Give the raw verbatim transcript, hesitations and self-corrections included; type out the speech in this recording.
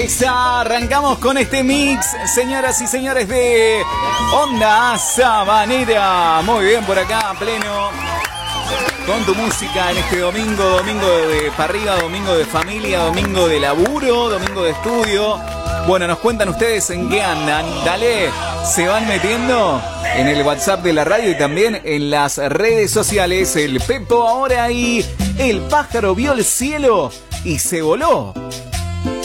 Arrancamos con este mix, señoras y señores de Onda Sabanera. Muy bien, por acá, pleno, con tu música en este domingo, domingo de parrilla, domingo de familia, domingo de laburo, domingo de estudio. Bueno, nos cuentan ustedes en qué andan. Dale, se van metiendo en el WhatsApp de la radio y también en las redes sociales. El Pepo ahora y el pájaro vio el cielo y se voló.